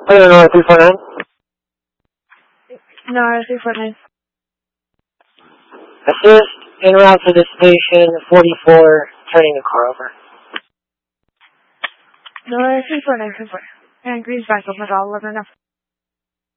Illinois 349. No, 349. Assist en route to the station 44, turning the car over. No, 349, 349. And Greens back up, I'll let her know.